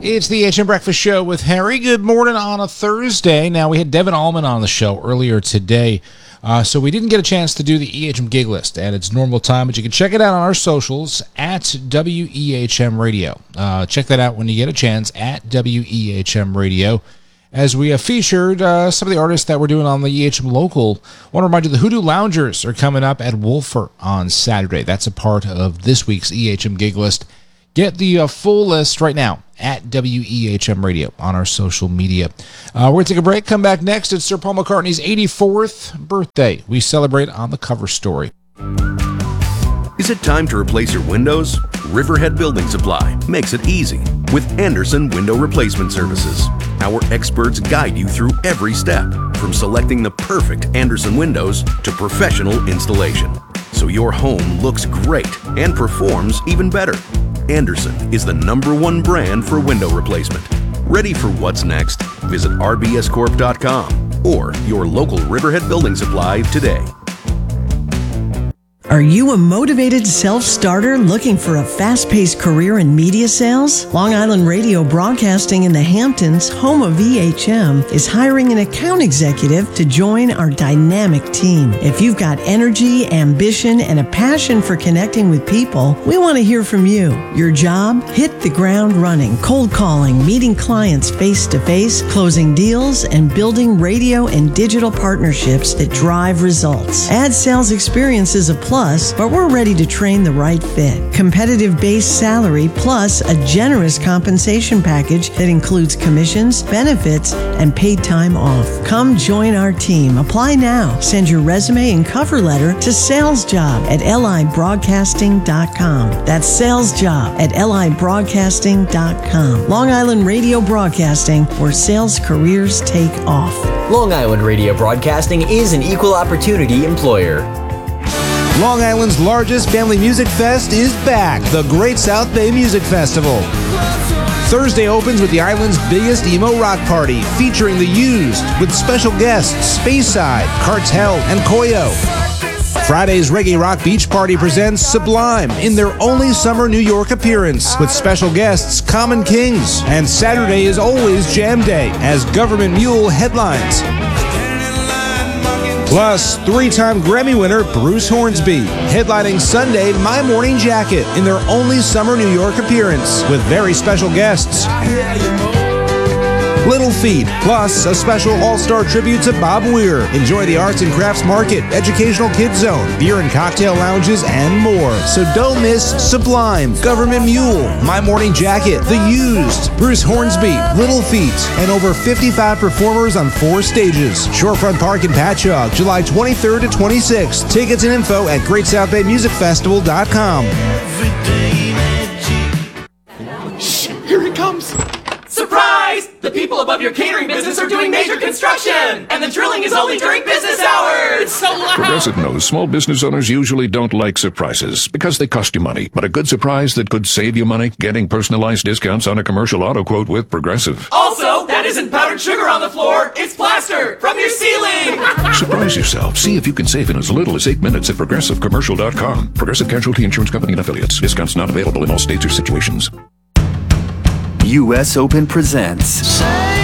It's the EHM Breakfast Show with Harry. Good morning on a Thursday. Now, we had Devin Allman on the show earlier today, so we didn't get a chance to do the EHM gig list at its normal time, but you can check it out on our socials at WEHM Radio. Check that out when you get a chance at WEHM Radio. As we have featured some of the artists that we're doing on the EHM Local, I want to remind you the Hoodoo Loungers are coming up at Wolfer on Saturday. That's a part of this week's EHM gig list. Get the full list right now at WEHM Radio on our social media. We're going to take a break. Come back next. It's Sir Paul McCartney's 84th birthday. We celebrate on the cover story. Is it time to replace your windows? Riverhead Building Supply makes it easy with Anderson Window Replacement Services. Our experts guide you through every step, from selecting the perfect Anderson windows to professional installation, so your home looks great and performs even better. Anderson is the #1 brand for window replacement. Ready for what's next? Visit rbscorp.com or your local Riverhead Building Supply today. Are you a motivated self-starter looking for a fast-paced career in media sales? Long Island Radio Broadcasting in the Hamptons, home of EHM, is hiring an account executive to join our dynamic team. If you've got energy, ambition, and a passion for connecting with people, we want to hear from you. Your job? Hit the ground running, cold calling, meeting clients face-to-face, closing deals, and building radio and digital partnerships that drive results. Ad sales experience is a plus, but we're ready to train the right fit. Competitive base salary plus a generous compensation package that includes commissions, benefits, and paid time off. Come join our team. Apply now. Send your resume and cover letter to salesjob@libroadcasting.com. That's salesjob@libroadcasting.com. Long Island Radio Broadcasting, where sales careers take off. Long Island Radio Broadcasting is an equal opportunity employer. Long Island's largest family music fest is back, the Great South Bay Music Festival. Thursday opens with the island's biggest emo rock party, featuring The Used, with special guests Speyside, Cartel, and Koyo. Friday's Reggae Rock Beach Party presents Sublime in their only summer New York appearance, with special guests Common Kings. And Saturday is always Jam Day, as Government Mule headlines. Plus, 3-time Grammy winner Bruce Hornsby, headlining Sunday My Morning Jacket in their only summer New York appearance, with very special guests. Little Feat, plus a special all-star tribute to Bob Weir. Enjoy the arts and crafts market, educational kids zone, beer and cocktail lounges, and more. So don't miss Sublime, Government Mule, My Morning Jacket, The Used, Bruce Hornsby, Little Feat, and over 55 performers on 4 stages. Shorefront Park in Patchogue, July 23rd to 26th. Tickets and info at GreatSouthBayMusicFestival.com. Shh, here it comes. Surprise! The people above your catering business are doing major construction! And the drilling is only during business hours! It's so loud! Progressive knows small business owners usually don't like surprises because they cost you money. But a good surprise that could save you money, getting personalized discounts on a commercial auto quote with Progressive. Also, that isn't powdered sugar on the floor, it's plaster from your ceiling! Surprise yourself. See if you can save in as little as 8 minutes at ProgressiveCommercial.com. Progressive Casualty Insurance Company and Affiliates. Discounts not available in all states or situations. U.S. Open presents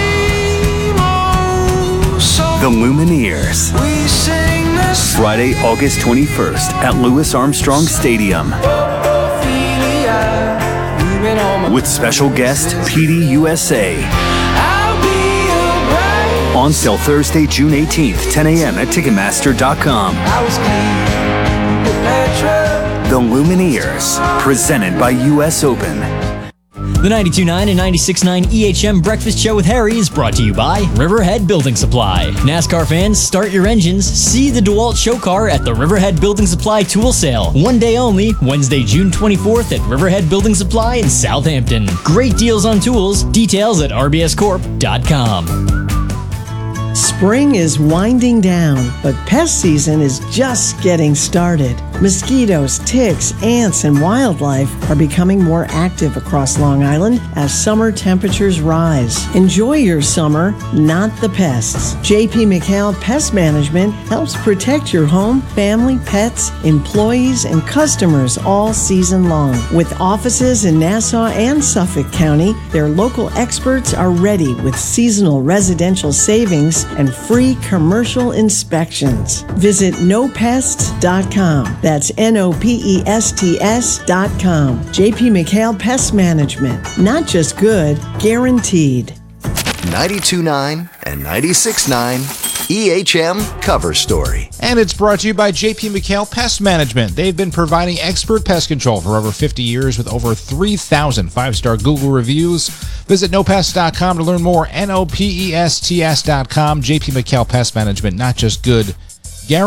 The Lumineers. Friday, August 21st at Louis Armstrong Stadium. With special guest PD USA. On sale Thursday, June 18th, 10 a.m. at Ticketmaster.com. The Lumineers, presented by U.S. Open. The 92.9 and 96.9 EHM Breakfast Show with Harry is brought to you by Riverhead Building Supply. NASCAR fans, start your engines. See the DeWalt show car at the Riverhead Building Supply Tool Sale. One day only, Wednesday, June 24th at Riverhead Building Supply in Southampton. Great deals on tools. Details at rbscorp.com. Spring is winding down, but pest season is just getting started. Mosquitoes, ticks, ants, and wildlife are becoming more active across Long Island as summer temperatures rise. Enjoy your summer, not the pests. J.P. McHale Pest Management helps protect your home, family, pets, employees, and customers all season long. With offices in Nassau and Suffolk County, their local experts are ready with seasonal residential savings and free commercial inspections. Visit nopests.com. That's NOPESTS.com. JP McHale Pest Management. Not just good, guaranteed. 92.9 and 96.9 EHM Cover Story. And it's brought to you by JP McHale Pest Management. They've been providing expert pest control for over 50 years with over 3,000 five-star Google reviews. Visit nopests.com to learn more. NOPESTS.com. JP McHale Pest Management. Not just good,